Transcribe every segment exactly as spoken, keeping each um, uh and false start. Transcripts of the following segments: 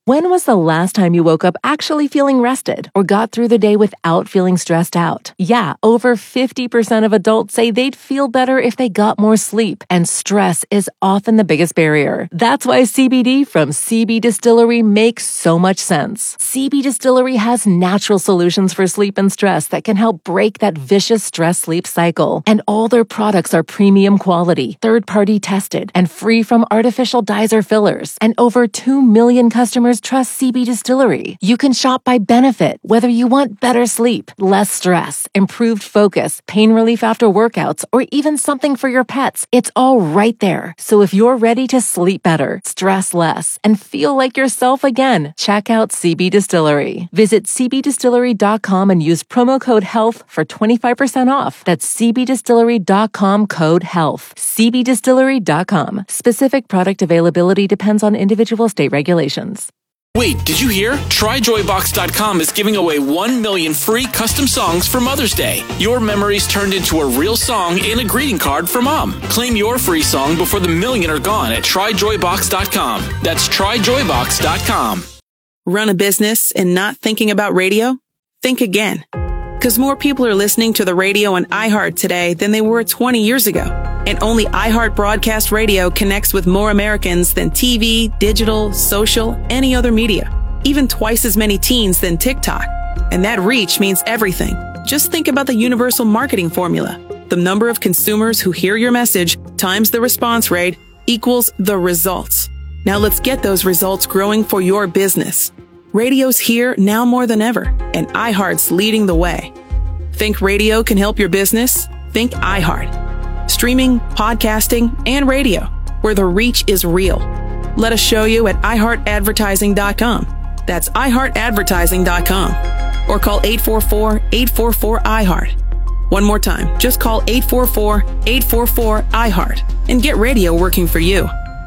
When was the last time you woke up actually feeling rested or got through the day without feeling stressed out? Yeah, over fifty percent of adults say they'd feel better if they got more sleep, and stress is often the biggest barrier. That's why C B D from C B Distillery makes so much sense. C B Distillery has natural solutions for sleep and stress that can help break that vicious stress-sleep cycle. And all their products are premium quality, third-party tested, and free from artificial dyes or fillers. And over two million customers trust C B Distillery. You can shop by benefit, whether you want better sleep, less stress, improved focus, pain relief after workouts, or even something for your pets. It's all right there. So if you're ready to sleep better, stress less, and feel like yourself again, check out C B Distillery. Visit c b distillery dot com and use promo code HEALTH for twenty-five percent off. That's c b distillery dot com code HEALTH. c b distillery dot com. Specific product availability depends on individual state regulations. Wait, did you hear? Try joy box dot com is giving away one million free custom songs for Mother's Day. Your memories turned into a real song in a greeting card for Mom. Claim your free song before the million are gone at try joy box dot com. That's try joy box dot com. Run a business and not thinking about radio? Think again. Because more people are listening to the radio on iHeart today than they were twenty years ago. And only iHeart Broadcast Radio connects with more Americans than T V, digital, social, any other media. Even twice as many teens than TikTok. And that reach means everything. Just think about the universal marketing formula. The number of consumers who hear your message times the response rate equals the results. Now let's get those results growing for your business. Radio's here now more than ever, and iHeart's leading the way. Think radio can help your business? Think iHeart. Streaming, podcasting, and radio, where the reach is real. Let us show you at i heart advertising dot com. That's i heart advertising dot com. Or call eight four four, eight four four, I heart. One more time, just call eight four four, eight four four, I heart and get radio working for you.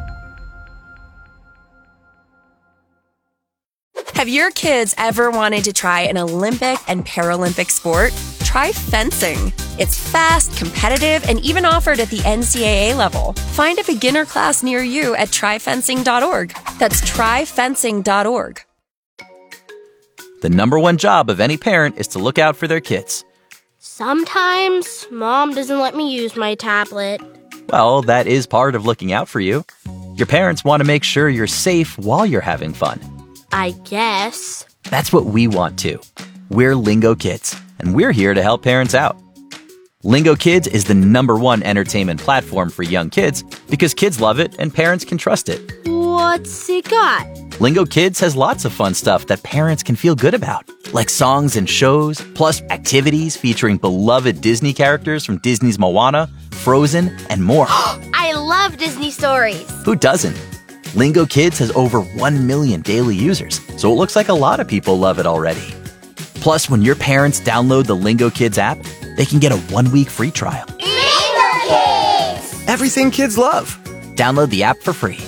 Have your kids ever wanted to try an Olympic and Paralympic sport? Try fencing. It's fast, competitive, and even offered at the N C double A level. Find a beginner class near you at try fencing dot org. That's try fencing dot org. The number one job of any parent is to look out for their kids. Sometimes Mom doesn't let me use my tablet. Well, that is part of looking out for you. Your parents want to make sure you're safe while you're having fun. I guess. That's what we want too. We're Lingo Kids, and we're here to help parents out. Lingo Kids is the number one entertainment platform for young kids because kids love it and parents can trust it. What's it got? Lingo Kids has lots of fun stuff that parents can feel good about, like songs and shows, plus activities featuring beloved Disney characters from Disney's Moana, Frozen, and more. I love Disney stories. Who doesn't? Lingo Kids has over one million daily users, so it looks like a lot of people love it already. Plus, when your parents download the Lingo Kids app, they can get a one-week free trial. Lingo Kids! Everything kids love. Download the app for free.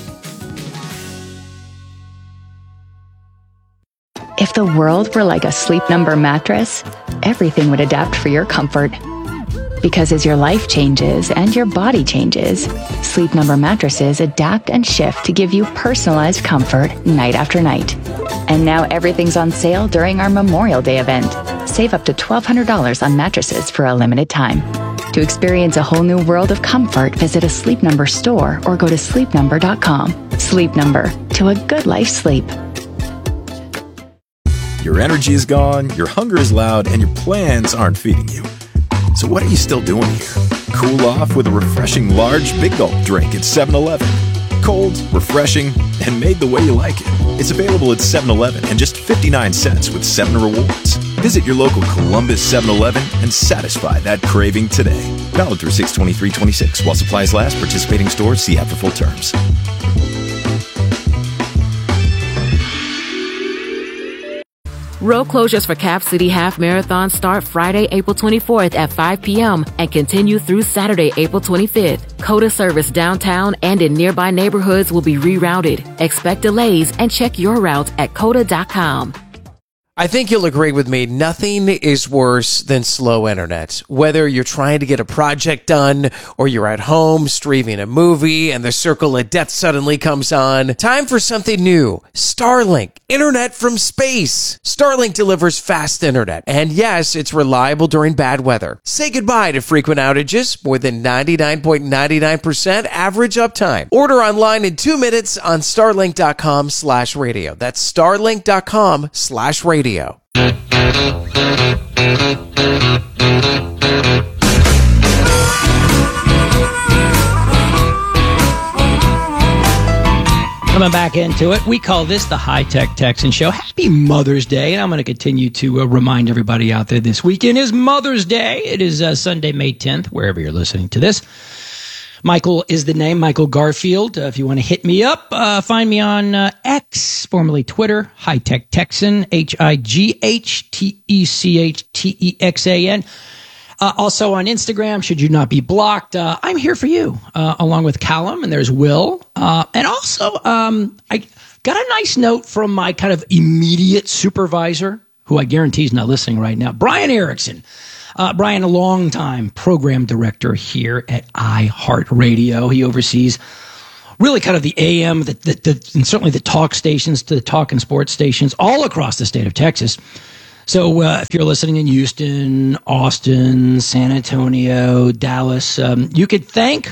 If the world were like a Sleep Number mattress, everything would adapt for your comfort. Because as your life changes and your body changes, Sleep Number mattresses adapt and shift to give you personalized comfort night after night. And now everything's on sale during our Memorial Day event. Save up to twelve hundred dollars on mattresses for a limited time. To experience a whole new world of comfort, visit a Sleep Number store or go to sleep number dot com. Sleep Number, to a good life sleep. Your energy is gone, your hunger is loud, and your plans aren't feeding you. So what are you still doing here? Cool off with a refreshing large Big Gulp drink at seven eleven. Cold, refreshing, and made the way you like it. It's available at seven eleven and just fifty-nine cents with seven rewards. Visit your local Columbus seven eleven and satisfy that craving today. Valid through six twenty-three twenty-six. While supplies last, participating stores see app for full terms. Road closures for Cap City Half Marathon start Friday, April twenty-fourth at five p.m. and continue through Saturday, April twenty-fifth. COTA service downtown and in nearby neighborhoods will be rerouted. Expect delays and check your route at cota dot com. I think you'll agree with me. Nothing is worse than slow internet. Whether you're trying to get a project done or you're at home streaming a movie and the circle of death suddenly comes on, time for something new. Starlink, internet from space. Starlink delivers fast internet. And yes, it's reliable during bad weather. Say goodbye to frequent outages. More than ninety-nine point nine nine percent average uptime. Order online in two minutes on starlink.com slash radio. That's starlink.com slash radio. Radio. Coming back into it, we call this the High Tech Texan Show. Happy Mother's Day, and I'm going to continue to uh, remind everybody out there this weekend is Mother's Day. It is uh, Sunday, May tenth, wherever you're listening to this. Michael is the name, Michael Garfield. Uh, if you want to hit me up, uh, find me on uh, X, formerly Twitter, High Tech Texan, H I G H T E C H T E X A N. Uh, also on Instagram, should you not be blocked, uh, I'm here for you, uh, along with Callum, and there's Will. Uh, and also, um, I got a nice note from my kind of immediate supervisor, who I guarantee is not listening right now, Brian Erickson. Uh, Brian, a long-time program director here at iHeartRadio. He oversees really kind of the A M, the, the, the, and certainly the talk stations to the talk and sports stations all across the state of Texas. So uh, if you're listening in Houston, Austin, San Antonio, Dallas, um, you could thank,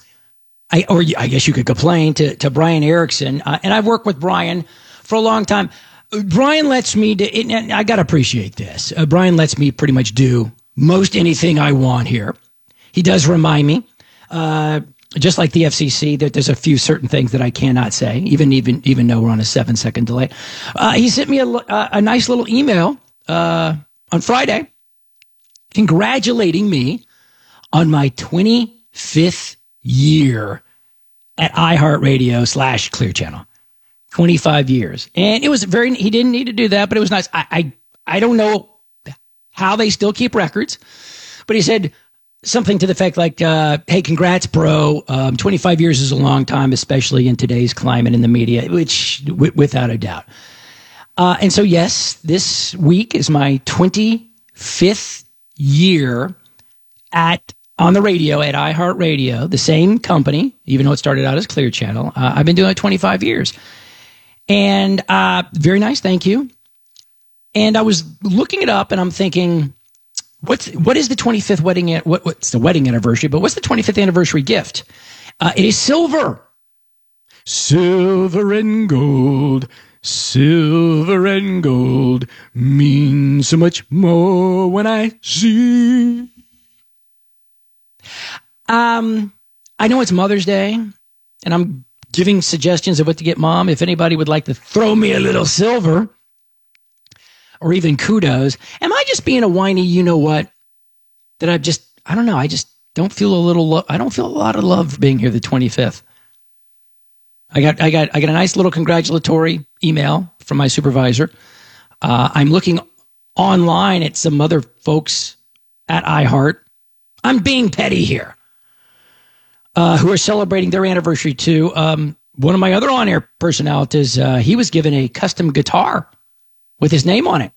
I, or I guess you could complain to, to Brian Erickson. Uh, and I've worked with Brian for a long time. Brian lets me, do, and I got to appreciate this. Uh, Brian lets me pretty much do most anything I want here. He does remind me, uh, just like the F C C, that there's a few certain things that I cannot say, even even even though we're on a seven second delay. Uh, he sent me a, a, a nice little email uh, on Friday, congratulating me on my twenty-fifth year at iHeartRadio slash Clear Channel. twenty-five years, and it was very. He didn't need to do that, but it was nice. I I, I don't know how they still keep records, but he said something to the effect like, uh, hey, congrats, bro. Um, twenty-five years is a long time, especially in today's climate in the media, which w- without a doubt. Uh, and so, yes, this week is my twenty-fifth year at on the radio at iHeartRadio, the same company, even though it started out as Clear Channel. Uh, I've been doing it twenty-five years. And uh, very nice, thank you. And I was looking it up, and I'm thinking, what's what is the twenty-fifth wedding? What, what's the wedding anniversary? But what's the twenty-fifth anniversary gift? Uh, it is silver, silver and gold, silver and gold means so much more when I see. Um, I know it's Mother's Day, and I'm giving suggestions of what to get Mom. If anybody would like to throw me a little silver, or even kudos. Am I just being a whiny, you know what? That I just, I don't know. I just don't feel a little, lo- I don't feel a lot of love for being here the twenty-fifth. I got, I got, I got a nice little congratulatory email from my supervisor. Uh, I'm looking online at some other folks at iHeart. I'm being petty here. Uh, who are celebrating their anniversary too. Um, one of my other on-air personalities, uh, he was given a custom guitar with his name on it.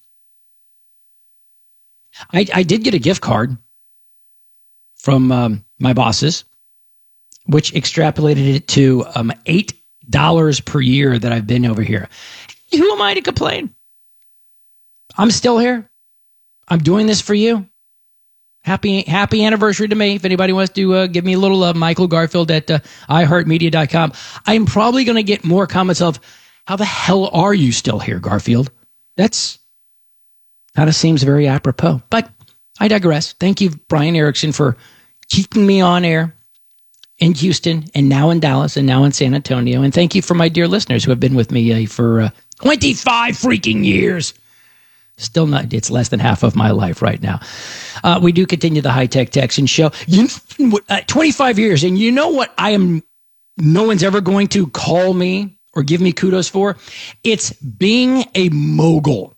I, I did get a gift card from um, my bosses, which extrapolated it to um, eight dollars per year that I've been over here. Who am I to complain? I'm still here. I'm doing this for you. Happy happy anniversary to me. If anybody wants to uh, give me a little love, Michael Garfield at uh, i heart media dot com. I'm probably going to get more comments of, how the hell are you still here, Garfield? That's kind of seems very apropos. But I digress. Thank you, Brian Erickson, for keeping me on air in Houston and now in Dallas and now in San Antonio. And thank you for my dear listeners who have been with me uh, for uh, twenty-five freaking years. Still not, it's less than half of my life right now. Uh, we do continue the High Tech Texan Show. You, uh, twenty-five years, and you know what I am, no one's ever going to call me or give me kudos for? It's being a mogul.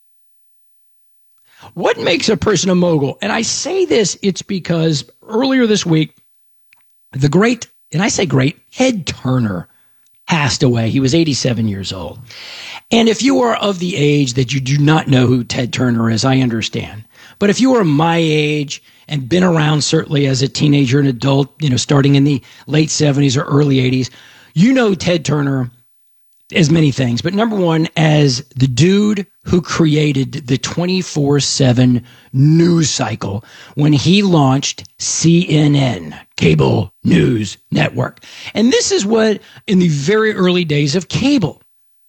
What makes a person a mogul? And I say this, it's because earlier this week, the great, and I say great, Ted Turner passed away. He was eighty-seven years old. And if you are of the age that you do not know who Ted Turner is, I understand. But if you are my age and been around certainly as a teenager and adult, you know, starting in the late seventies or early eighties, you know Ted Turner as many things. But number one, as the dude who created the twenty-four seven news cycle when he launched C N N, Cable News Network. And this is what, in the very early days of cable,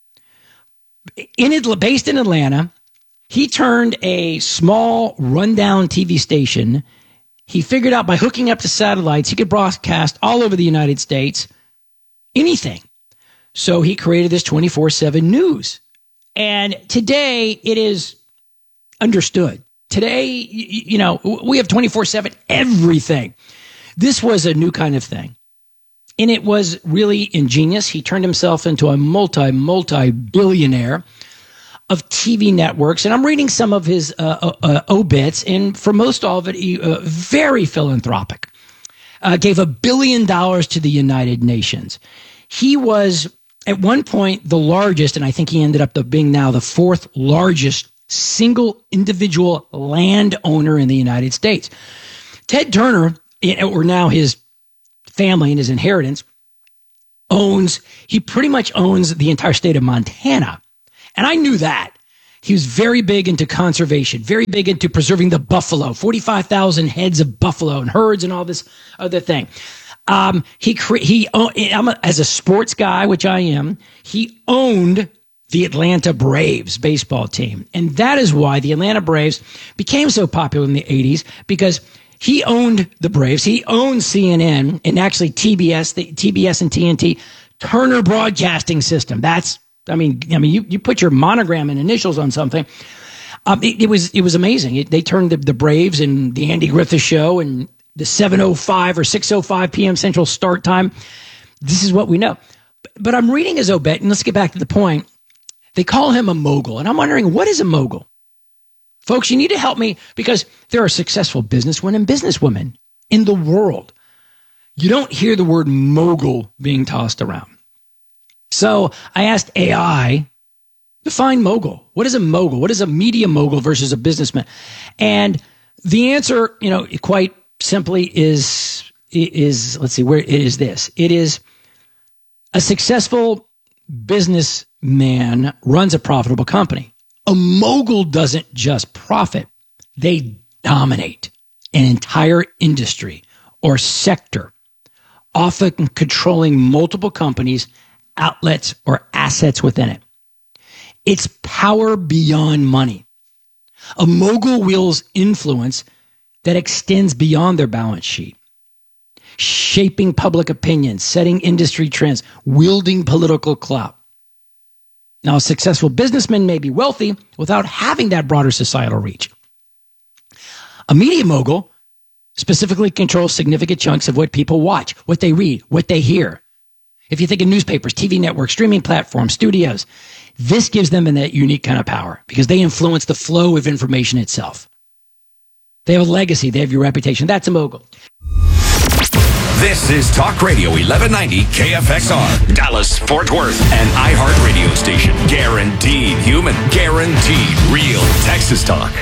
in it, based in Atlanta, he turned a small rundown T V station. He figured out by hooking up to satellites, he could broadcast all over the United States, anything. So he created this twenty-four seven news. And today it is understood. Today, you know, we have twenty-four seven everything. This was a new kind of thing. And it was really ingenious. He turned himself into a multi, multi-billionaire of T V networks. And I'm reading some of his uh, uh, obits. And for most all of it, he, uh, very philanthropic. Uh, gave a billion dollars to the United Nations. He was, at one point, the largest, and I think he ended up being now the fourth largest single individual landowner in the United States. Ted Turner, or now his family and his inheritance, owns, he pretty much owns the entire state of Montana. And I knew that. He was very big into conservation, very big into preserving the buffalo, forty-five thousand heads of buffalo and herds and all this other thing. Um, he, cre- he, I'm a, as a sports guy, which I am, he owned the Atlanta Braves baseball team. And that is why the Atlanta Braves became so popular in the eighties, because he owned the Braves. He owned C N N and actually T B S, the T B S and T N T, Turner Broadcasting System. That's, I mean, I mean, you, you put your monogram and initials on something. Um, it, it was, it was amazing. It, they turned the, the Braves and the Andy Griffith Show and the seven oh five or six oh five p.m. Central start time. This is what we know. But I'm reading his obit, and let's get back to the point. They call him a mogul, and I'm wondering, what is a mogul? Folks, you need to help me, because there are successful businessmen and businesswomen in the world. You don't hear the word mogul being tossed around. So I asked A I, define mogul. What is a mogul? What is a media mogul versus a businessman? And the answer, you know, quite simply is, is, let's see, where it is this. It is a successful businessman runs a profitable company. A mogul doesn't just profit. They dominate an entire industry or sector, often controlling multiple companies, outlets, or assets within it. It's power beyond money. A mogul wields influence that extends beyond their balance sheet, shaping public opinion, setting industry trends, wielding political clout. Now, a successful businessman may be wealthy without having that broader societal reach. A media mogul specifically controls significant chunks of what people watch, what they read, what they hear. If you think of newspapers, T V networks, streaming platforms, studios, this gives them that unique kind of power because they influence the flow of information itself. They have a legacy. They have your reputation. That's a mogul. This is Talk Radio eleven ninety K F X R, Dallas, Fort Worth, an iHeart radio station. Guaranteed human, guaranteed real Texas talk.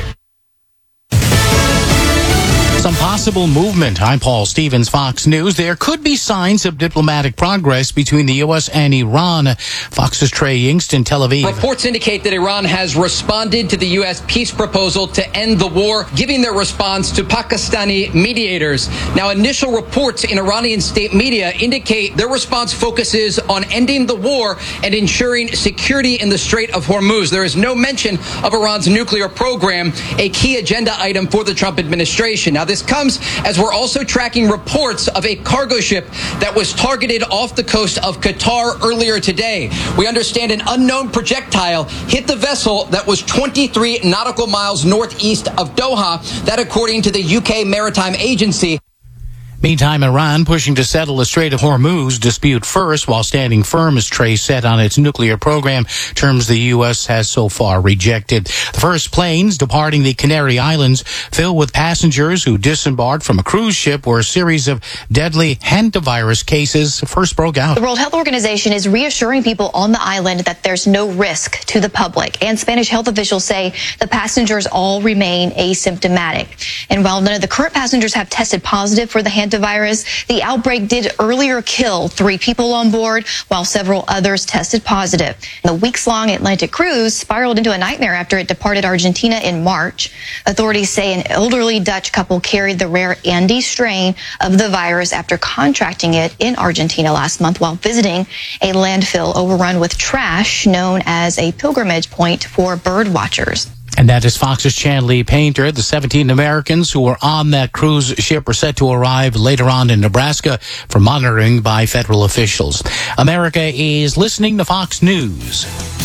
Some possible movement. I'm Paul Stevens, Fox News. There could be signs of diplomatic progress between the U S and Iran. Fox's Trey Yingst in Tel Aviv. Reports indicate that Iran has responded to the U S peace proposal to end the war, giving their response to Pakistani mediators. Now, initial reports in Iranian state media indicate their response focuses on ending the war and ensuring security in the Strait of Hormuz. There is no mention of Iran's nuclear program, a key agenda item for the Trump administration. Now, this comes as we're also tracking reports of a cargo ship that was targeted off the coast of Qatar earlier today. We understand an unknown projectile hit the vessel that was twenty-three nautical miles northeast of Doha, that according to the U K Maritime Agency. Meantime, Iran pushing to settle the Strait of Hormuz dispute first while standing firm as Trey set on its nuclear program, terms the U S has so far rejected. The first planes departing the Canary Islands filled with passengers who disembarked from a cruise ship where a series of deadly hantavirus cases first broke out. The World Health Organization is reassuring people on the island that there's no risk to the public, and Spanish health officials say the passengers all remain asymptomatic. And while none of the current passengers have tested positive for the hantavirus, virus. The outbreak did earlier kill three people on board, while several others tested positive. The weeks-long Atlantic cruise spiraled into a nightmare after it departed Argentina in March. Authorities say an elderly Dutch couple carried the rare Andes strain of the virus after contracting it in Argentina last month while visiting a landfill overrun with trash known as a pilgrimage point for bird watchers. And that is Fox's Chanley Painter. The seventeen Americans who were on that cruise ship are set to arrive later on in Nebraska for monitoring by federal officials. America is listening to Fox News.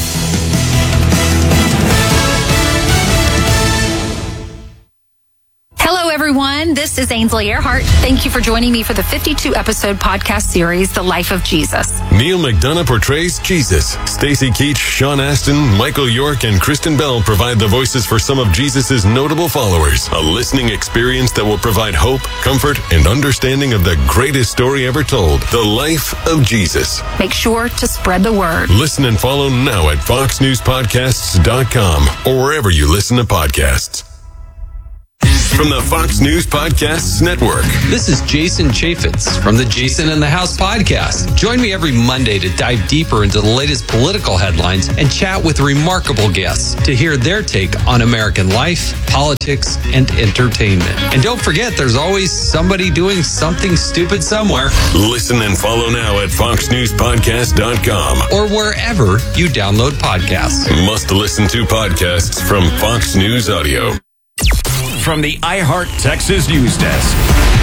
Hello, everyone. This is Ainsley Earhart. Thank you for joining me for the fifty-two episode podcast series, The Life of Jesus. Neil McDonough portrays Jesus. Stacy Keach, Sean Astin, Michael York, and Kristen Bell provide the voices for some of Jesus' notable followers. A listening experience that will provide hope, comfort, and understanding of the greatest story ever told, The Life of Jesus. Make sure to spread the word. Listen and follow now at fox news podcasts dot com or wherever you listen to podcasts. From the Fox News Podcasts Network. This is Jason Chaffetz from the Jason in the House podcast. Join me every Monday to dive deeper into the latest political headlines and chat with remarkable guests to hear their take on American life, politics, and entertainment. And don't forget, there's always somebody doing something stupid somewhere. Listen and follow now at fox news podcast dot com or wherever you download podcasts. Must listen to podcasts from Fox News Audio. From the iHeart Texas News Desk.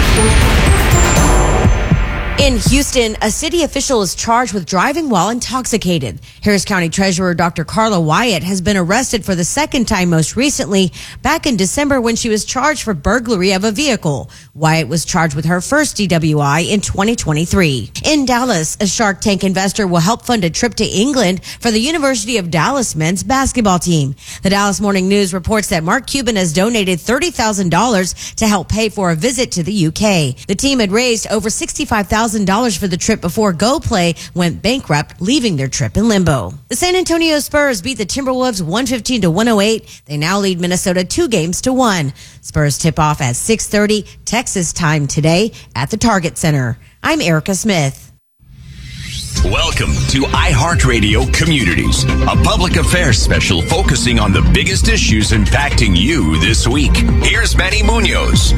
In Houston, a city official is charged with driving while intoxicated. Harris County Treasurer Doctor Carla Wyatt has been arrested for the second time most recently, back in December when she was charged for burglary of a vehicle. Wyatt was charged with her first D W I in twenty twenty-three. In Dallas, a Shark Tank investor will help fund a trip to England for the University of Dallas men's basketball team. The Dallas Morning News reports that Mark Cuban has donated thirty thousand dollars to help pay for a visit to the U K. The team had raised over sixty-five thousand dollars for the trip before GoPlay went bankrupt, leaving their trip in limbo. The San Antonio Spurs beat the Timberwolves one fifteen to one oh eight. They now lead Minnesota two games to one. Spurs tip off at six thirty Texas time today at the Target Center. I'm Erica Smith. Welcome to iHeartRadio Communities, a public affairs special focusing on the biggest issues impacting you this week. Here's Manny Munoz.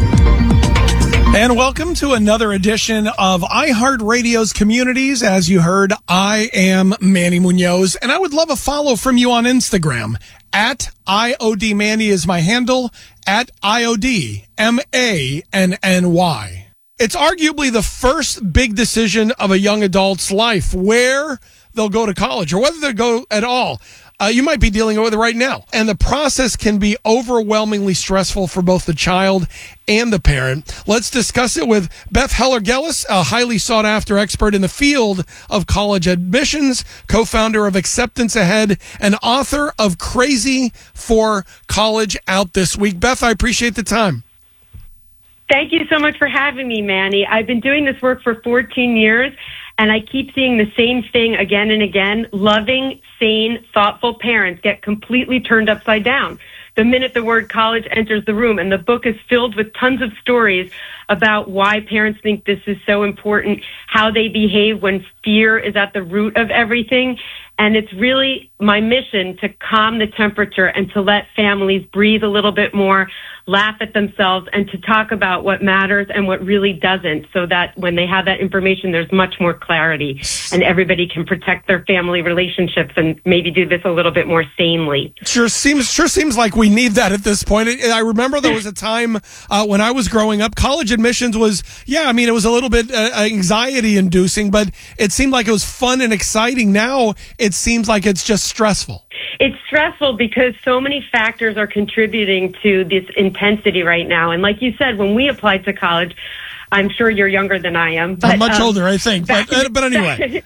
And welcome to another edition of iHeartRadio's Communities. As you heard, I am Manny Munoz, and I would love a follow from you on Instagram. At I O D Manny is my handle, at I O D M A N N Y. It's arguably the first big decision of a young adult's life, where they'll go to college or whether they'll go at all. Uh, you might be dealing with it right now. And the process can be overwhelmingly stressful for both the child and the parent. Let's discuss it with Beth Heller-Gellis, a highly sought-after expert in the field of college admissions, co-founder of Acceptance Ahead, and author of Crazy for College, out this week. Beth, I appreciate the time. Thank you so much for having me, Manny. I've been doing this work for fourteen years, and I keep seeing the same thing again and again. Loving, sane, thoughtful parents get completely turned upside down the minute the word college enters the room. And the book is filled with tons of stories about why parents think this is so important, how they behave when fear is at the root of everything. And it's really my mission to calm the temperature and to let families breathe a little bit more, laugh at themselves, and to talk about what matters and what really doesn't, so that when they have that information, there's much more clarity and everybody can protect their family relationships and maybe do this a little bit more sanely. Sure seems sure seems like we need that at this point. I remember there was a time uh, when I was growing up, college admissions was, yeah, I mean, it was a little bit uh, anxiety-inducing, but it seemed like it was fun and exciting. Now it seems like it's just stressful. It's stressful because so many factors are contributing to this intensity right now. And like you said, when we applied to college, I'm sure you're younger than I am. But, I'm much um, older, I think. But, uh, but anyway.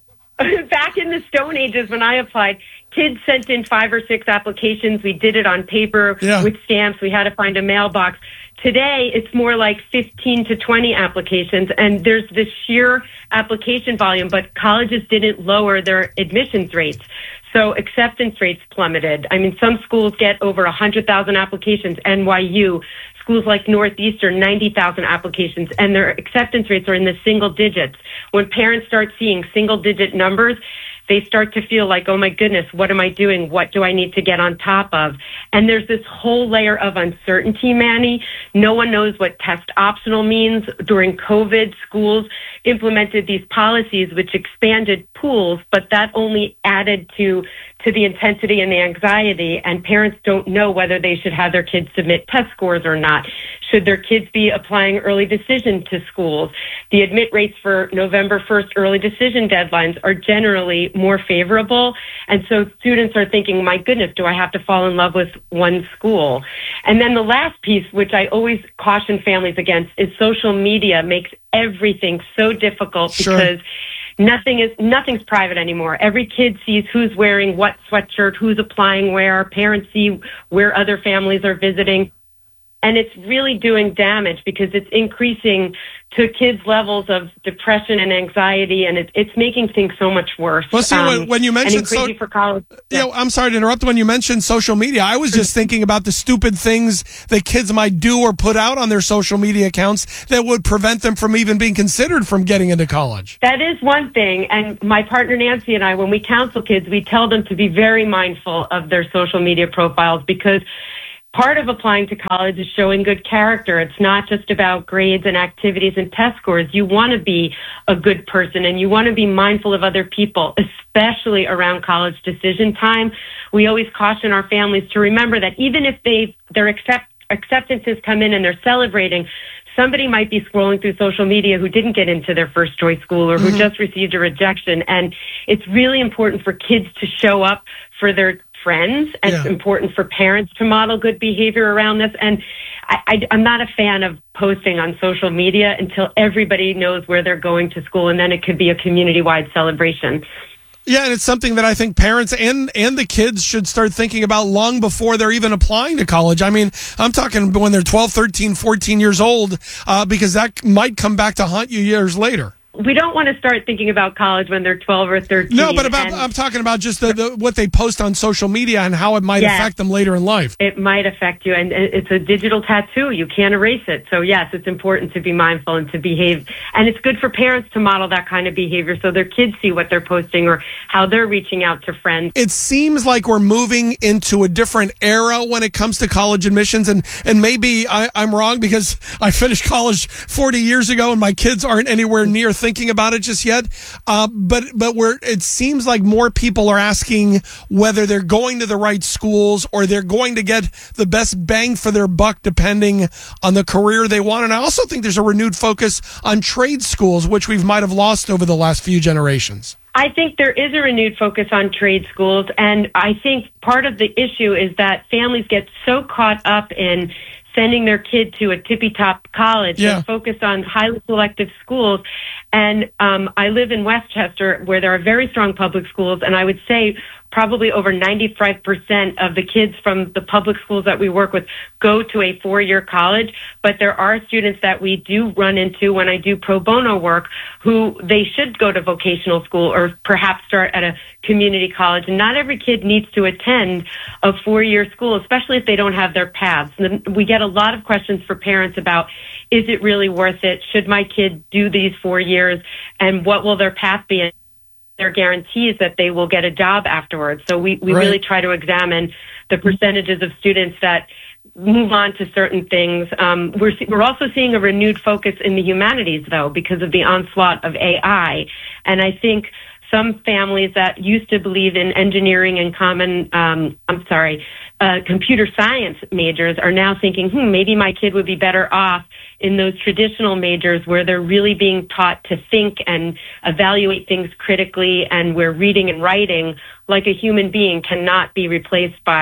Back in the Stone Ages when I applied, kids sent in five or six applications. We did it on paper yeah. with stamps. We had to find a mailbox. Today, it's more like fifteen to twenty applications, and there's this sheer application volume, but colleges didn't lower their admissions rates. So acceptance rates plummeted. I mean, some schools get over one hundred thousand applications, N Y U. Schools like Northeastern, ninety thousand applications, and their acceptance rates are in the single digits. When parents start seeing single-digit numbers, they start to feel like, oh my goodness, what am I doing? What do I need to get on top of? And there's this whole layer of uncertainty, Manny. No one knows what test optional means. During COVID, schools implemented these policies which expanded pools, but that only added to to the intensity and the anxiety, and parents don't know whether they should have their kids submit test scores or not. Should their kids be applying early decision to schools? The admit rates for November first early decision deadlines are generally more favorable, and so students are thinking, my goodness, do I have to fall in love with one school? And then the last piece, which I always caution families against, is social media makes everything so difficult Sure. because Nothing is nothing's private anymore. Every kid sees who's wearing what sweatshirt, who's applying where. Parents see where other families are visiting. And it's really doing damage because it's increasing to kids' levels of depression and anxiety, and it, it's making things so much worse. Well, see, um, when, when you mentioned and crazy so, for college, yeah. You know, I'm sorry to interrupt. When you mentioned social media, I was just thinking about the stupid things that kids might do or put out on their social media accounts that would prevent them from even being considered from getting into college. That is one thing. And my partner Nancy and I, when we counsel kids, we tell them to be very mindful of their social media profiles because part of applying to college is showing good character. It's not just about grades and activities and test scores. You want to be a good person and you want to be mindful of other people, especially around college decision time. We always caution our families to remember that even if they their accept, acceptances come in and they're celebrating, somebody might be scrolling through social media who didn't get into their first choice school or who mm-hmm. just received a rejection. And it's really important for kids to show up for their friends, and yeah. it's important for parents to model good behavior around this. And I, I, I'm not a fan of posting on social media until everybody knows where they're going to school, and then it could be a community-wide celebration. Yeah, and it's something that I think parents and, and the kids should start thinking about long before they're even applying to college. I mean, I'm talking when they're twelve, thirteen, fourteen years old, uh, because that might come back to haunt you years later. We don't want to start thinking about college when they're twelve or thirteen. No, but about, I'm talking about just the, the, what they post on social media and how it might yes, affect them later in life. It might affect you, and it's a digital tattoo. You can't erase it. So, yes, it's important to be mindful and to behave. And it's good for parents to model that kind of behavior so their kids see what they're posting or how they're reaching out to friends. It seems like we're moving into a different era when it comes to college admissions, and, and maybe I, I'm wrong because I finished college forty years ago and my kids aren't anywhere near thinking about it just yet, uh, but but we're, it seems like more people are asking whether they're going to the right schools or they're going to get the best bang for their buck depending on the career they want. And I also think there's a renewed focus on trade schools, which we might have lost over the last few generations. I think there is a renewed focus on trade schools, and I think part of the issue is that families get so caught up in sending their kid to a tippy-top college yeah. and focus on highly selective schools. And um, I live in Westchester, where there are very strong public schools, and I would say probably over ninety-five percent of the kids from the public schools that we work with go to a four-year college. But there are students that we do run into when I do pro bono work who they should go to vocational school or perhaps start at a community college. And not every kid needs to attend a four-year school, especially if they don't have their paths. And we get a lot of questions for parents about, is it really worth it? Should my kid do these four years? And what will their path be? Their guarantees that they will get a job afterwards. So we, we right. really try to examine the percentages of students that move on to certain things. Um, we're we're also seeing a renewed focus in the humanities, though, because of the onslaught of A I. And I think some families that used to believe in engineering and common, um, I'm sorry, uh, computer science majors are now thinking, hmm, maybe my kid would be better off in those traditional majors where they're really being taught to think and evaluate things critically, and where reading and writing like a human being cannot be replaced by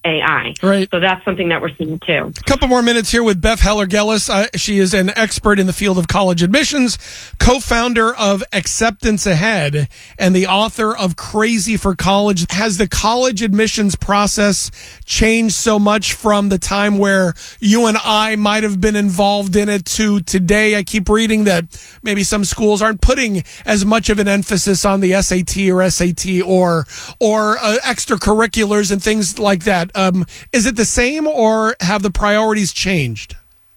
A I. Right. So that's something that we're seeing too. A couple more minutes here with Beth Heller-Gellis. Uh, she is an expert in the field of college admissions, co-founder of Acceptance Ahead, and the author of Crazy for College. Has the college admissions process changed so much from the time where you and I might have been involved in it to today? I keep reading that maybe some schools aren't putting as much of an emphasis on the S A T or S A T or or uh, extracurriculars and things like that. Um, is it the same, or have the priorities changed?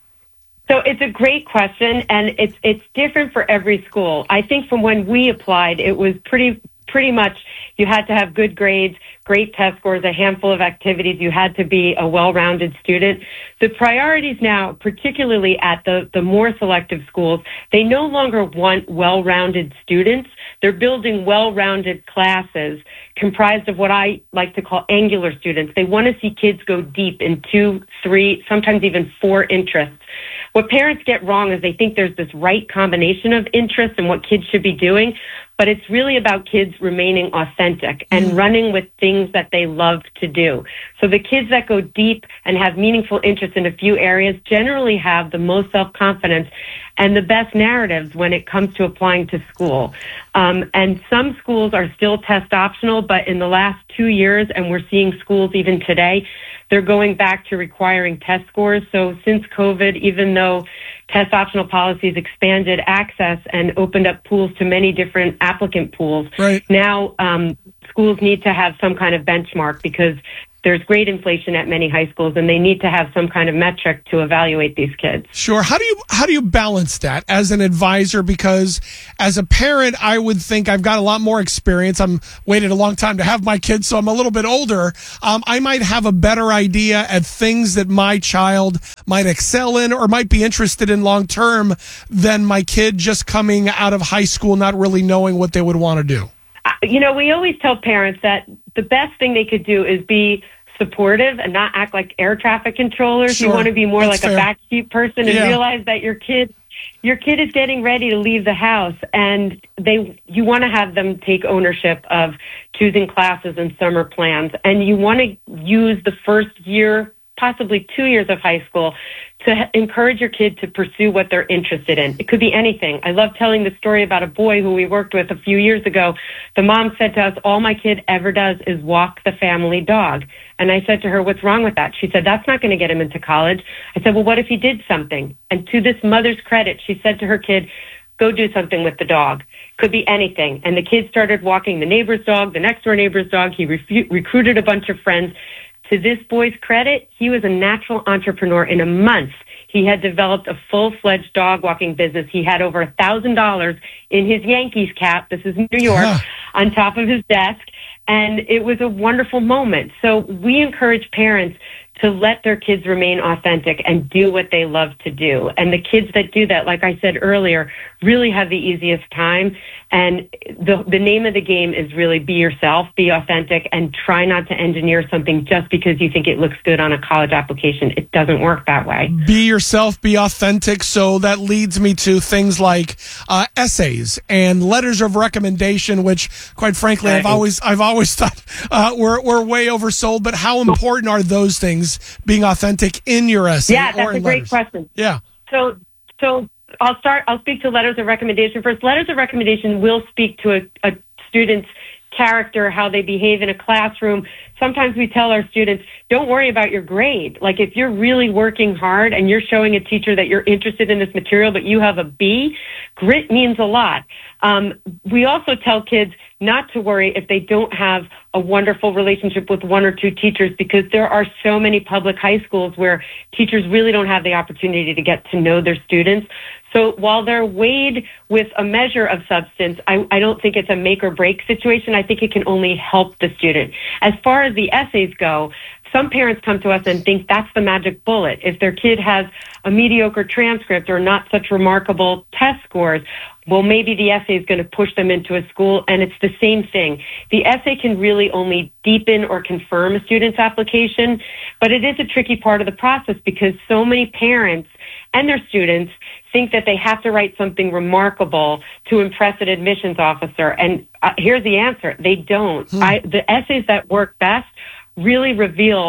So it's a great question, and it's it's different for every school. I think from when we applied, it was pretty pretty much you had to have good grades, great test scores, a handful of activities. You had to be a well-rounded student. The priorities now, particularly at the, the more selective schools, they no longer want well-rounded students. They're building well-rounded classes comprised of what I like to call angular students. They want to see kids go deep in two, three, sometimes even four interests. What parents get wrong is they think there's this right combination of interests and what kids should be doing, but it's really about kids remaining authentic and mm. running with things that they love to do. So the kids that go deep and have meaningful interest in a few areas generally have the most self-confidence and the best narratives when it comes to applying to school. Um, and some schools are still test optional, but in the last two years, and we're seeing schools even today, they're going back to requiring test scores. So since COVID, even though test optional policies expanded access and opened up pools to many different applicant pools, right. now um, schools need to have some kind of benchmark because there's grade inflation at many high schools, and they need to have some kind of metric to evaluate these kids. Sure. How do you how do you balance that as an advisor? Because as a parent, I would think I've got a lot more experience. I'm waited a long time to have my kids, so I'm a little bit older. Um, I might have a better idea at things that my child might excel in or might be interested in long term than my kid just coming out of high school, not really knowing what they would want to do. You know, we always tell parents that the best thing they could do is be supportive and not act like air traffic controllers. Sure. You want to be more That's like fair. a backseat person and Yeah. realize that your kid, your kid is getting ready to leave the house, and they, you want to have them take ownership of choosing classes and summer plans, and you want to use the first year, possibly two years of high school, to h- encourage your kid to pursue what they're interested in. It could be anything. I love telling the story about a boy who we worked with a few years ago. The mom said to us, all my kid ever does is walk the family dog. And I said to her, what's wrong with that? She said, that's not going to get him into college. I said, well, what if he did something? And to this mother's credit, she said to her kid, go do something with the dog. Could be anything. And the kid started walking the neighbor's dog, the next door neighbor's dog. He refu- recruited a bunch of friends. To this boy's credit, he was a natural entrepreneur. In a month, he had developed a full-fledged dog walking business. He had over a thousand dollars in his Yankees cap. This is New York, Yeah. on top of his desk. And it was a wonderful moment. So we encourage parents to let their kids remain authentic and do what they love to do. And the kids that do that, like I said earlier, really have the easiest time. And the the name of the game is really be yourself, be authentic, and try not to engineer something just because you think it looks good on a college application. It doesn't work that way. Be yourself, be authentic. So that leads me to things like uh, essays and letters of recommendation, which, quite frankly, I've always I've always thought uh, were were way oversold. But how important are those things, being authentic in your essay? Yeah, or that's in a great letters? question. Yeah. So, so I'll start, I'll speak to letters of recommendation first. Letters of recommendation will speak to a, a student's character, how they behave in a classroom. Sometimes we tell our students, don't worry about your grade. Like if you're really working hard and you're showing a teacher that you're interested in this material, but you have a B, grit means a lot. Um, we also tell kids not to worry if they don't have a wonderful relationship with one or two teachers, because there are so many public high schools where teachers really don't have the opportunity to get to know their students. So while they're weighed with a measure of substance, I, I don't think it's a make or break situation. I think it can only help the student. As far as the essays go, some parents come to us and think that's the magic bullet. If their kid has a mediocre transcript or not such remarkable test scores, well, maybe the essay is going to push them into a school, and it's the same thing. The essay can really only deepen or confirm a student's application, but it is a tricky part of the process because so many parents and their students think that they have to write something remarkable to impress an admissions officer. And uh, here's the answer. They don't. Hmm. I, the essays that work best really reveal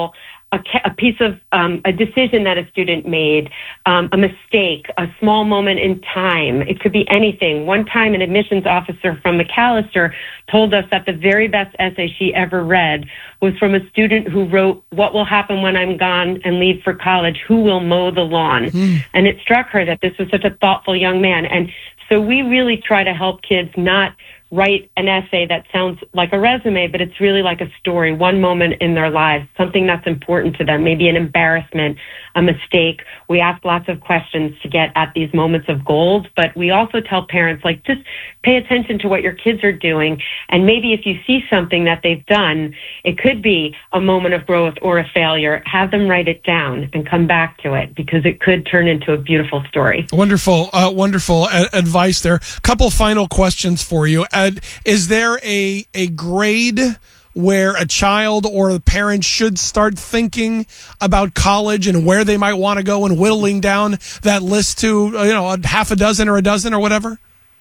a, ca- a piece of um, a decision that a student made, um, a mistake, a small moment in time. It could be anything. One time, an admissions officer from McAllister told us that the very best essay she ever read was from a student who wrote, "What will happen when I'm gone and leave for college? Who will mow the lawn?" Mm. And it struck her that this was such a thoughtful young man. And so we really try to help kids not write an essay that sounds like a resume, but it's really like a story, one moment in their lives, something that's important to them, maybe an embarrassment, a mistake. We ask lots of questions to get at these moments of gold, but we also tell parents, like, just pay attention to what your kids are doing, and maybe if you see something that they've done, it could be a moment of growth or a failure, have them write it down and come back to it, because it could turn into a beautiful story. Wonderful, uh, wonderful a- advice there. Couple final questions for you. Ed, is there a a grade where a child or a parent should start thinking about college and where they might want to go and whittling down that list to, you know, a half a dozen or a dozen or whatever?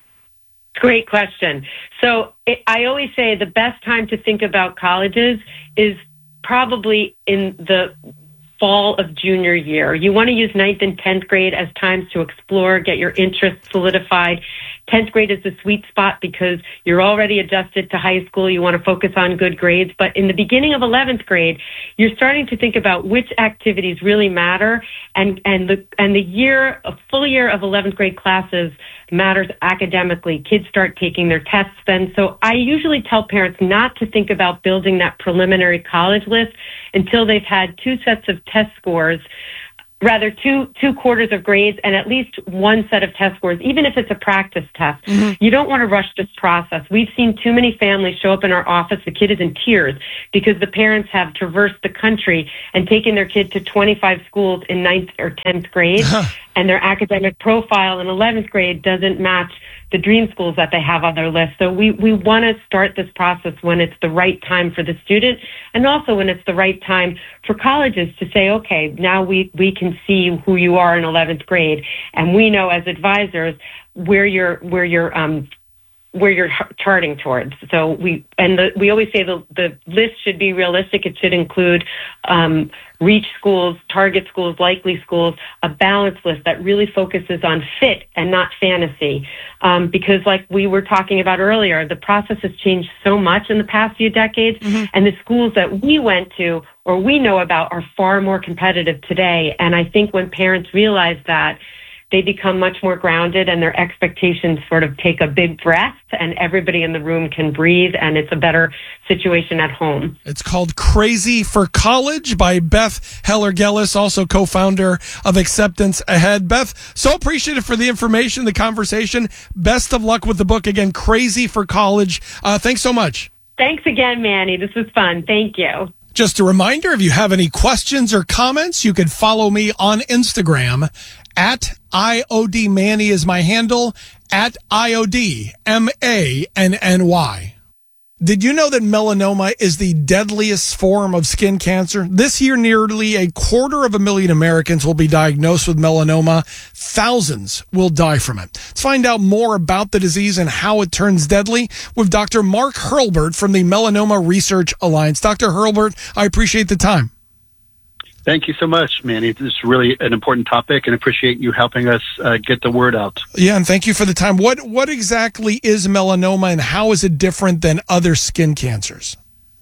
Great question. So it, I always say the best time to think about colleges is probably in the fall of junior year. You want to use ninth and tenth grade as times to explore, get your interests solidified. tenth grade is the sweet spot because you're already adjusted to high school. You want to focus on good grades. But in the beginning of eleventh grade, you're starting to think about which activities really matter. And, and the, and the year, a full year of eleventh grade classes matters academically. Kids start taking their tests then. So I usually tell parents not to think about building that preliminary college list until they've had two sets of test scores, rather two two quarters of grades and at least one set of test scores, even if it's a practice test. Mm-hmm. You don't want to rush this process. We've seen too many families show up in our office, the kid is in tears because the parents have traversed the country and taken their kid to twenty-five schools in ninth or tenth grade, and their academic profile in eleventh grade doesn't match the dream schools that they have on their list. So we, we want to start this process when it's the right time for the student, and also when it's the right time for colleges to say, okay, now we, we can see who you are in eleventh grade, and we know as advisors where you're, where you're, um, where you're charting towards. So we, and the, we always say the, the list should be realistic. It should include, um, reach schools, target schools, likely schools, a balanced list that really focuses on fit and not fantasy. Um, because like we were talking about earlier, the process has changed so much in the past few decades, mm-hmm. and the schools that we went to or we know about are far more competitive today. And I think when parents realize that, they become much more grounded and their expectations sort of take a big breath and everybody in the room can breathe and it's a better situation at home. It's called Crazy for College by Beth Heller-Gellis, also co-founder of Acceptance Ahead. Beth, so appreciative for the information, the conversation. Best of luck with the book. Again, Crazy for College. Uh, thanks so much. Thanks again, Manny. This was fun. Thank you. Just a reminder, if you have any questions or comments, you can follow me on Instagram at I O D Manny is my handle, at I O D M A N N Y. Did you know that melanoma is the deadliest form of skin cancer? This year, nearly a quarter of a million Americans will be diagnosed with melanoma. Thousands will die from it. Let's find out more about the disease and how it turns deadly with Doctor Mark Hurlbert from the Melanoma Research Alliance. Doctor Hurlbert, I appreciate the time. Thank you so much, Manny. This is really an important topic, and appreciate you helping us uh, get the word out. Yeah, and thank you for the time. What what exactly is melanoma, and how is it different than other skin cancers?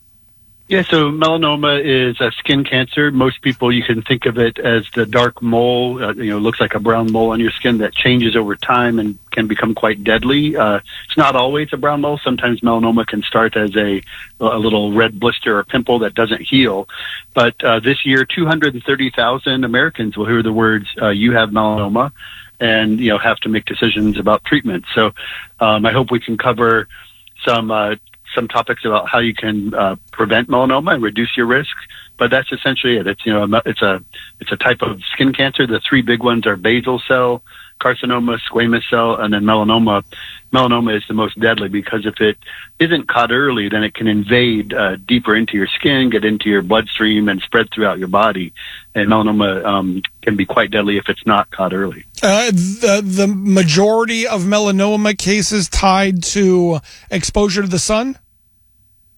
Yeah, so melanoma is a skin cancer. Most people, you can think of it as the dark mole, uh, you know, looks like a brown mole on your skin that changes over time and can become quite deadly. Uh, it's not always a brown mole. Sometimes melanoma can start as a, a little red blister or pimple that doesn't heal. But uh, this year, two hundred thirty thousand Americans will hear the words, uh, you have melanoma, and, you know, have to make decisions about treatment. So um, I hope we can cover some uh some topics about how you can uh, prevent melanoma and reduce your risk, but that's essentially it. It's, you know, it's a it's a type of skin cancer. The three big ones are basal cell carcinoma, squamous cell, and then melanoma. Melanoma is the most deadly because if it isn't caught early, then it can invade uh, deeper into your skin, get into your bloodstream, and spread throughout your body. And melanoma um, can be quite deadly if it's not caught early. Uh, the, the majority of melanoma cases tied to exposure to the sun?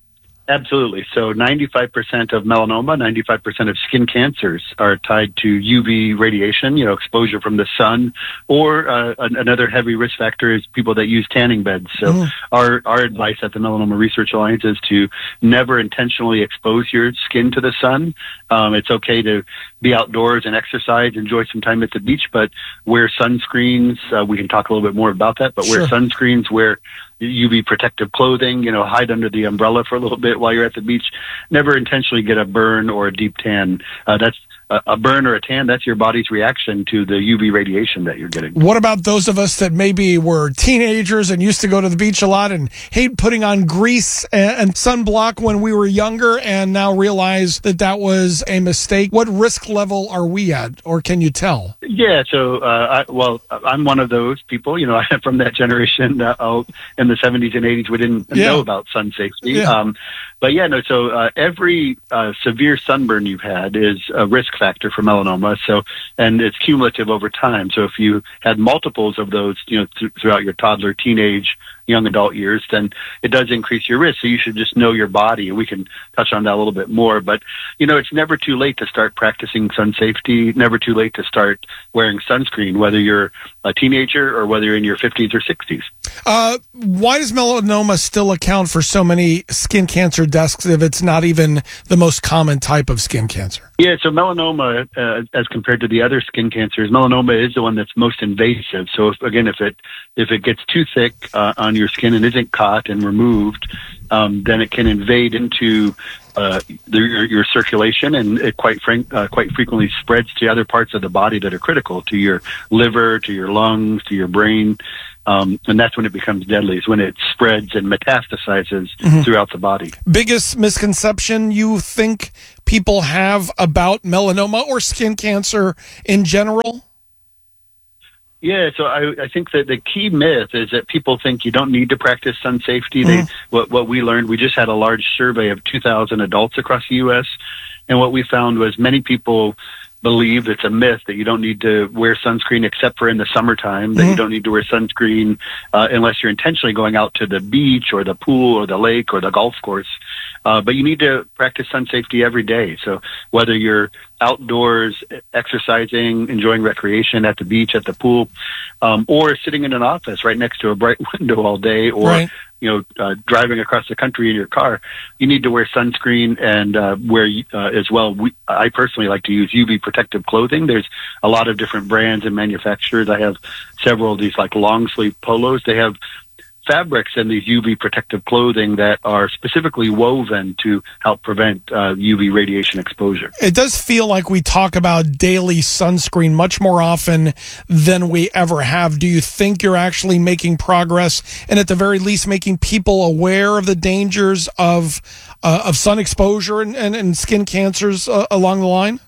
Absolutely. So ninety-five percent of melanoma, ninety-five percent of skin cancers are tied to U V radiation, you know, exposure from the sun, or uh, another heavy risk factor is people that use tanning beds. So mm. our, our advice at the Melanoma Research Alliance is to never intentionally expose your skin to the sun. Um, it's okay to be outdoors and exercise, enjoy some time at the beach, but wear sunscreens. Uh, we can talk a little bit more about that, but sure. wear sunscreens, wear U V protective clothing, you know, hide under the umbrella for a little bit while you're at the beach. Never intentionally get a burn or a deep tan. Uh, that's a, a burn or a tan. That's your body's reaction to the U V radiation that you're getting. What about those of us that maybe were teenagers and used to go to the beach a lot and hate putting on grease and, and sunblock when we were younger and now realize that that was a mistake? What risk level are we at, or can you tell? Yeah, so, uh, I, well, I'm one of those people, you know, I'm from that generation uh, in the seventies and eighties. We didn't yeah. know about sun safety. Yeah. Um, but yeah, no, so uh, every uh, severe sunburn you've had is a risk factor for melanoma. So, and it's cumulative over time. So if you had multiples of those, you know, th- throughout your toddler, teenage, young adult years, then it does increase your risk. So you should just know your body, and we can touch on that a little bit more. But, you know, it's never too late to start practicing sun safety, never too late to start wearing sunscreen, whether you're a teenager or whether you're in your fifties or sixties. Uh, why does melanoma still account for so many skin cancer deaths if it's not even the most common type of skin cancer? Yeah, so melanoma, uh, as compared to the other skin cancers, melanoma is the one that's most invasive. So if, again, if it if it gets too thick uh, on your skin and isn't caught and removed, um, then it can invade into uh, the, your, your circulation, and it quite frank, uh, quite frequently spreads to other parts of the body that are critical, to your liver, to your lungs, to your brain. Um, and that's when it becomes deadly, is when it spreads and metastasizes mm-hmm. throughout the body. Biggest misconception you think people have about melanoma or skin cancer in general? Yeah, so I, I think that the key myth is that people think you don't need to practice sun safety. Mm-hmm. They, what, what we learned, we just had a large survey of two thousand adults across the U S, and what we found was many people believe it's a myth that you don't need to wear sunscreen except for in the summertime, that mm-hmm. you don't need to wear sunscreen uh, unless you're intentionally going out to the beach or the pool or the lake or the golf course. Uh, but you need to practice sun safety every day. So whether you're outdoors, exercising, enjoying recreation at the beach, at the pool, um, or sitting in an office right next to a bright window all day, or right. you know, uh, driving across the country in your car, you need to wear sunscreen and uh, wear uh, as well. We, I personally like to use U V protective clothing. There's a lot of different brands and manufacturers. I have several of these like long sleeve polos. They have fabrics in these U V protective clothing that are specifically woven to help prevent uh, U V radiation exposure. It does feel like we talk about daily sunscreen much more often than we ever have. Do you think you're actually making progress, and at the very least making people aware of the dangers of uh, of sun exposure and, and, and skin cancers uh, along the line?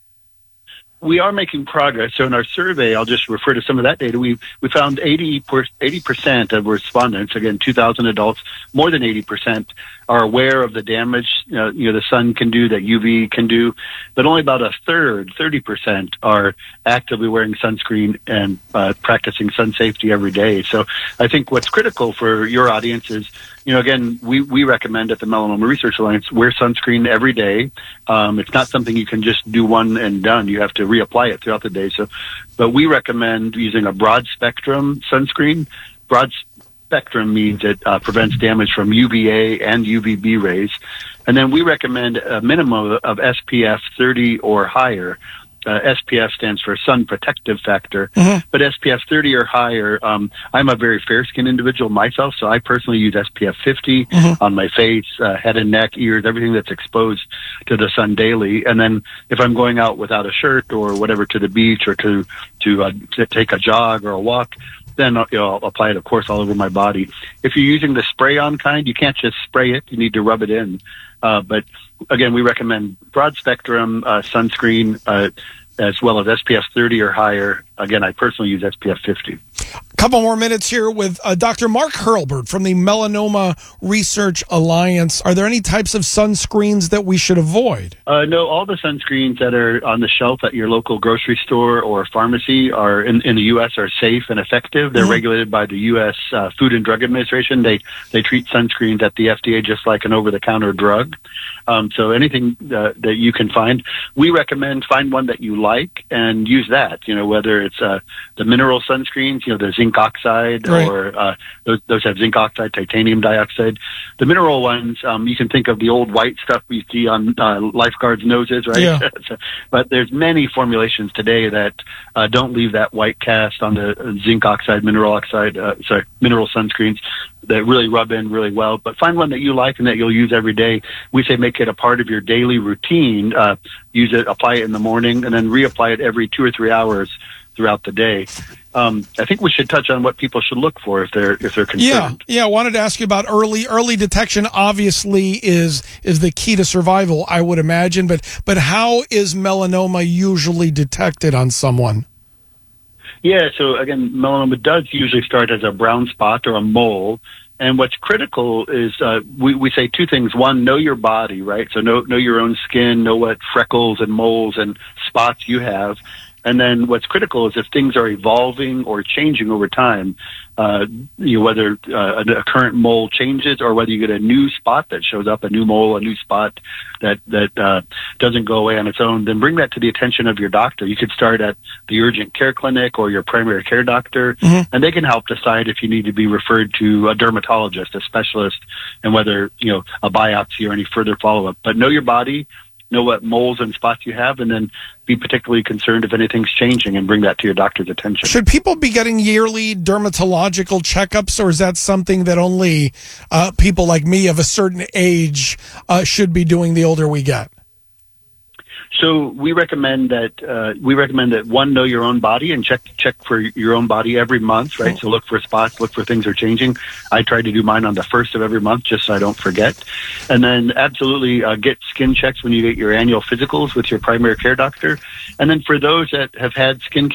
We are making progress. So in our survey, I'll just refer to some of that data. We we found eighty percent of respondents, again, two thousand adults, more than eighty percent are aware of the damage uh, you know the sun can do, that U V can do, but only about a third, thirty percent, are actively wearing sunscreen and uh, practicing sun safety every day. So I think what's critical for your audience is, you know, again, we, we recommend at the Melanoma Research Alliance, wear sunscreen every day. Um, it's not something you can just do one and done. You have to reapply it throughout the day. So, but we recommend using a broad spectrum sunscreen. Broad spectrum means it uh, prevents damage from U V A and U V B rays. And then we recommend a minimum of S P F thirty or higher. Uh, S P F stands for sun protective factor, mm-hmm. but S P F thirty or higher. Um, I'm a very fair skinned individual myself, so I personally use S P F fifty mm-hmm. on my face, uh, head and neck, ears, everything that's exposed to the sun daily. And then if I'm going out without a shirt or whatever to the beach or to to, uh, to take a jog or a walk, then you know, I'll apply it, of course, all over my body. If you're using the spray-on kind, you can't just spray it. You need to rub it in. Uh, but again, we recommend broad spectrum uh, sunscreen, uh, as well as S P F thirty or higher. Again, I personally use S P F fifty. Couple more minutes here with uh, Doctor Mark Hurlburt from the Melanoma Research Alliance. Are there any types of sunscreens that we should avoid? Uh, no, all the sunscreens that are on the shelf at your local grocery store or pharmacy are in, in the U S are safe and effective. They're mm-hmm. regulated by the U S Uh, Food and Drug Administration. They they treat sunscreens at the F D A just like an over-the-counter drug. Um, so anything uh, that you can find, we recommend find one that you like and use that. You know, whether it's uh, the mineral sunscreens, you know, the zinc oxide, right. or uh, those, those have zinc oxide, titanium dioxide. The mineral ones, um, you can think of the old white stuff we see on uh, lifeguards' noses, right? Yeah. so, but there's many formulations today that uh, don't leave that white cast on the zinc oxide, mineral oxide, uh, sorry, mineral sunscreens that really rub in really well. But find one that you like and that you'll use every day. We say make it a part of your daily routine. Uh, use it, apply it in the morning, and then reapply it every two or three hours throughout the day. Um, I think we should touch on what people should look for if they're if they're concerned. Yeah, yeah. I wanted to ask you about early early detection. Obviously, is is the key to survival, I would imagine. But but how is melanoma usually detected on someone? Yeah, so again, melanoma does usually start as a brown spot or a mole. And what's critical is uh, we, we say two things. One, know your body, right? So know, know your own skin, know what freckles and moles and spots you have. And then what's critical is if things are evolving or changing over time, uh, you know, whether uh, a, a current mole changes or whether you get a new spot that shows up, a new mole, a new spot that, that uh, doesn't go away on its own, then bring that to the attention of your doctor. You could start at the urgent care clinic or your primary care doctor, mm-hmm. and they can help decide if you need to be referred to a dermatologist, a specialist, and whether, you know, a biopsy or any further follow-up. But know your body, know what moles and spots you have, and then be particularly concerned if anything's changing and bring that to your doctor's attention. Should people be getting yearly dermatological checkups, or is that something that only uh, people like me of a certain age uh, should be doing the older we get? So we recommend that uh, we recommend that one, know your own body and check check for your own body every month, right? So look for spots, look for things are changing. I try to do mine on the first of every month just so I don't forget. And then absolutely uh, get skin checks when you get your annual physicals with your primary care doctor. And then for those that have had skin